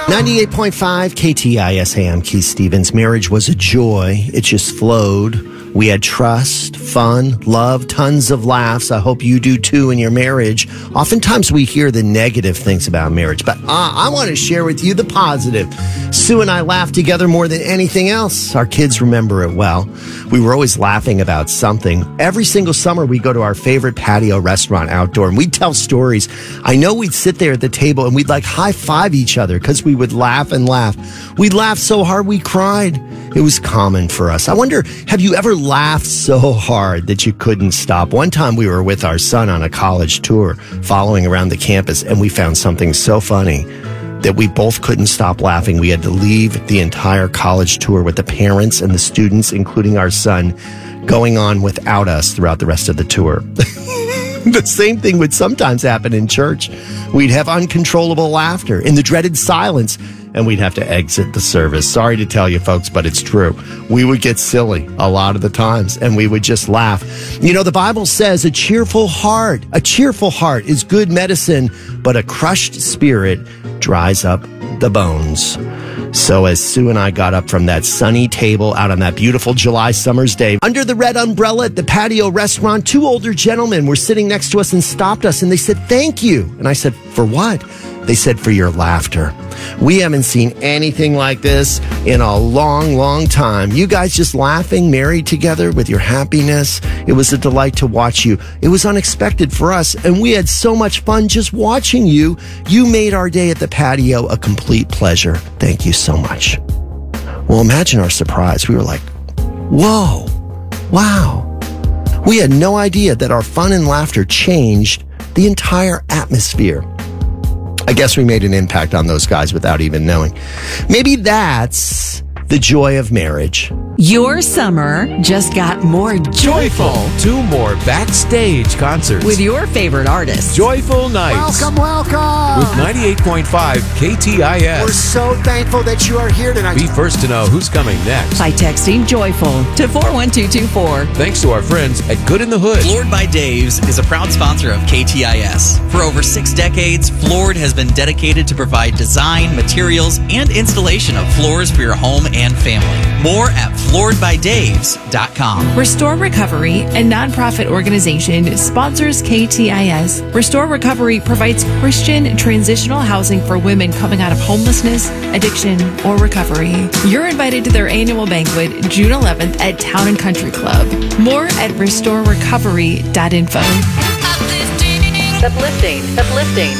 98.5 KTIS. Hey, I'm Keith Stevens. Marriage was a joy. It just flowed. We had trust, fun, love, tons of laughs. I hope you do too in your marriage. Oftentimes we hear the negative things about marriage, but I want to share with you the positive. Sue and I laughed together more than anything else. Our kids remember it well. We were always laughing about something. Every single summer we go to our favorite patio restaurant outdoor and we'd tell stories. I know we'd sit there at the table and we'd like high five each other because we would laugh and laugh. We'd laugh so hard we cried. It was common for us. I wonder, have you ever laughed so hard that you couldn't stop? One time we were with our son on a college tour following around the campus and we found something so funny that we both couldn't stop laughing. We had to leave the entire college tour with the parents and the students, including our son, going on without us throughout the rest of the tour. The same thing would sometimes happen in church. We'd have uncontrollable laughter in the dreaded silence, and we'd have to exit the service. Sorry to tell you, folks, but it's true. We would get silly a lot of the times, and we would just laugh. You know, the Bible says a cheerful heart is good medicine, but a crushed spirit dries up the bones. So as Sue and I got up from that sunny table out on that beautiful July summer's day, under the red umbrella at the patio restaurant, two older gentlemen were sitting next to us and stopped us and they said, "Thank you." And I said, "For what?" They said, "For your laughter. We haven't seen anything like this in a long, long time. You guys just laughing, married together with your happiness. It was a delight to watch you. It was unexpected for us, and we had so much fun just watching you. You made our day at the patio a complete pleasure. Thank you so much." Well, imagine our surprise. We were like, whoa, wow. We had no idea that our fun and laughter changed the entire atmosphere. I guess we made an impact on those guys without even knowing. Maybe that's the joy of marriage. Your summer just got more joyful. 2 more backstage concerts With your favorite artists. Joyful Nights. Welcome. With 98.5 KTIS. We're so thankful that you are here tonight. Be first to know who's coming next. By texting joyful to 41224. Thanks to our friends at Good in the Hood. Floored by Dave's is a proud sponsor of KTIS. For over 6 decades, Floored has been dedicated to provide design, materials, and installation of floors for your home and family. More at flooredbydaves.com. Restore Recovery, a nonprofit organization, sponsors KTIS. Restore Recovery provides Christian transitional housing for women coming out of homelessness, addiction, or recovery. You're invited to their annual banquet June 11th at Town and Country Club. More at restorerecovery.info. Uplifting.